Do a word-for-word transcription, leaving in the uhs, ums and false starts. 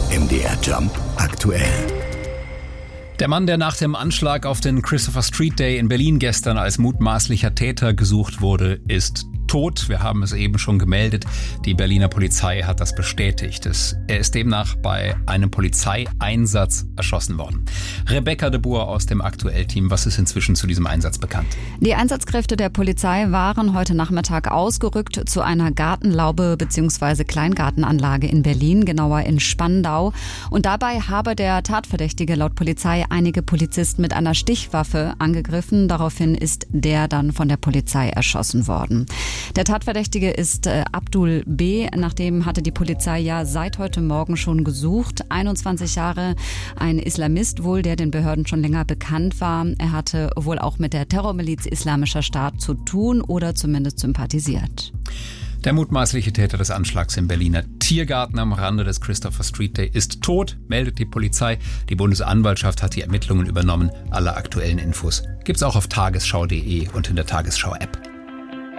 M D R Jump aktuell. Der Mann, der nach dem Anschlag auf den Christopher Street Day in Berlin gestern als mutmaßlicher Täter gesucht wurde, ist tot. Wir haben es eben schon gemeldet. Die Berliner Polizei hat das bestätigt. Er ist demnach bei einem Polizeieinsatz erschossen worden. Rebecca de Boer aus dem Aktuell-Team. Was ist inzwischen zu diesem Einsatz bekannt? Die Einsatzkräfte der Polizei waren heute Nachmittag ausgerückt zu einer Gartenlaube bzw. Kleingartenanlage in Berlin, genauer in Spandau. Und dabei habe der Tatverdächtige laut Polizei einige Polizisten mit einer Stichwaffe angegriffen. Daraufhin ist der dann von der Polizei erschossen worden. Der Tatverdächtige ist äh, Abdul B. Nach dem hatte die Polizei ja seit heute Morgen schon gesucht. einundzwanzig Jahre, ein Islamist wohl, der den Behörden schon länger bekannt war. Er hatte wohl auch mit der Terrormiliz Islamischer Staat zu tun oder zumindest sympathisiert. Der mutmaßliche Täter des Anschlags im Berliner Tiergarten am Rande des Christopher Street Day ist tot, meldet die Polizei. Die Bundesanwaltschaft hat die Ermittlungen übernommen. Alle aktuellen Infos gibt's auch auf tagesschau punkt de und in der Tagesschau-App.